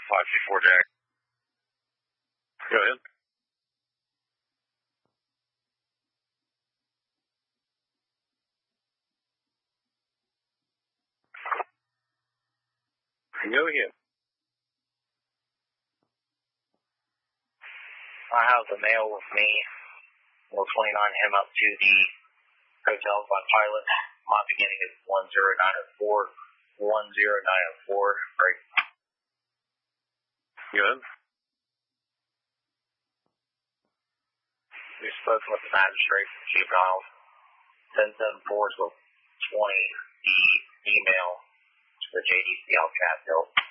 5C4 Jack. Go ahead. Go ahead. I have the male with me. We'll 29 him up to the hotel by pilot. My beginning is 10904. 10904. Break. Good. We've spoken with the magistrate from juveniles. 1074 is with 20 the email to the JDC Alcatraz Hill.